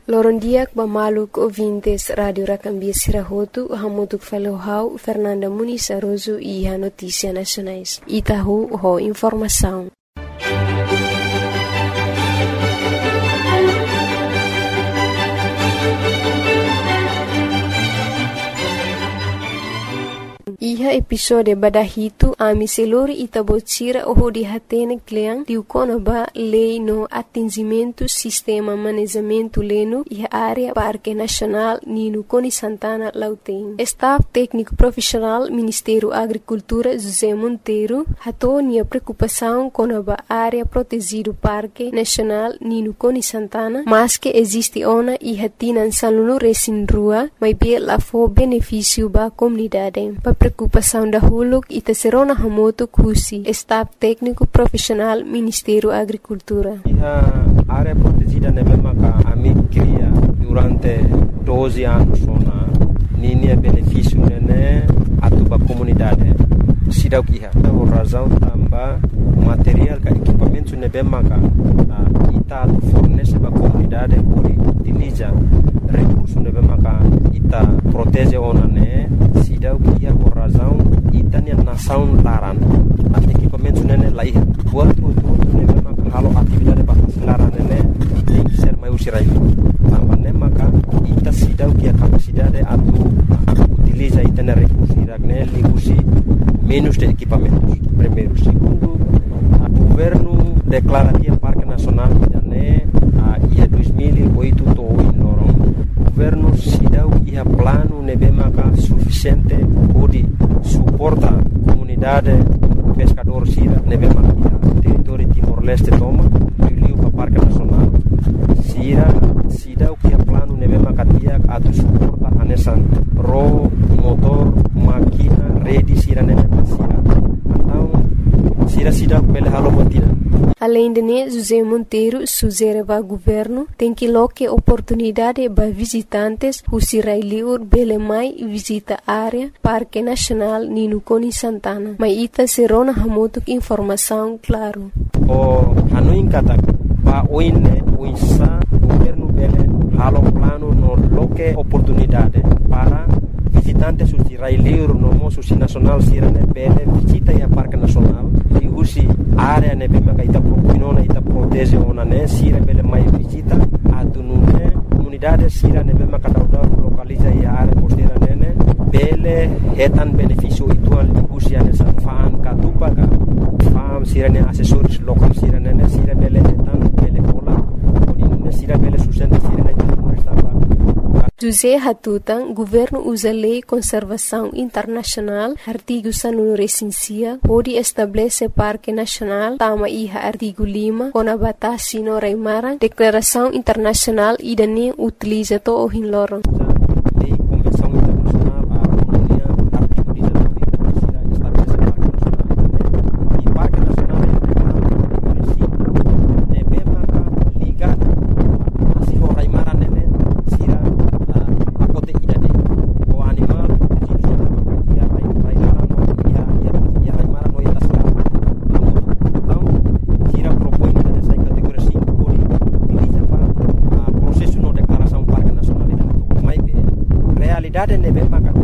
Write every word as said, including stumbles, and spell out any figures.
Lorondiak Bamaluk ouvintes Rádio Racambia Sirahotu, Hamutuk Falohau, Fernanda Muniz Aroso e a Notícia Nacionais. Itahu, ho informação. Iha episode badahito ami selori itabotira oho di hatene kleang diukona ba lei no atingimento sistema manejamento leno iha área Parque Nacional Nino Coni Santana Lauteng. Staff técnico profissional Ministério Agricultura José Monteiro hatou nia preocupação com a área protegido Parque Nacional Nino Coni Santana, mas que existe ona iha tinan salunu resin rua, mas bem lá for benefício ba comunidade. Preocupação da Huluk e Tesserona Hamoto Kusi, Staff Técnico Profissional Ministério Agricultura. A área protegida na mesma que a mim cria durante doze anos na ninha benefício né a tua comunidade. Se dá o que é, por razão também material que equipamento na mesma que ita fornece para a comunidade por utiliza recursos na mesma que ita protege ona né. Se dá o que é por razão ita nem nação laran a equipamento né lá ia buat tudo né mesma que halo atividade para laran né tem que ser mais usirai também né maka ita se dá o que a capacidade atu utiliza ita na recursos né ligusi menos de equipamentos. Primeiro, segundo, o governo declara que o Parque Nacional né a dois mil e oito to em Lorong. O governo se dá o plano nebemaka suficiente para suportar a comunidade pescador sira nebemaka território Timor-Leste toma e para o Parque Nacional. Sira se dá o plano nebemaka dia a suportar a nessa ro motor máquina rede sira nebemaka sira. Então sira sida pele halo botina. Além de né, José Monteiro sugere para o governo tem que loque oportunidade para visitantes who sirai liur belemai visita área Parque Nacional Nino Coni Santana. Mas ita serona hamotuk informação claro. O hanuin kata pa oine uinsa governo bele halo plano no loque oportunidade para visitantes who sirai liur no mo susi nacional sirane bele visita ya Parque Nacional e usi área ne bema ka ita propinona ita protege ona ne sira bele mai visita atunune comunidade sira ne bema ka dauda localiza ya área costeira nene bele etan benefício itual usi ane sa fan ka tupaga fam sira ne assessores local sira nene sira bele etan bele kola odine sira bele sustenta sira ne José Hatutan, governo usa lei conservação internacional, artigo sanunu recensia, pode estabelecer Parque Nacional, tama iha artigo lima, com a batasi no Reimarang, declaração internacional e dani utiliza to o hinlorong. Realidade ne bema ka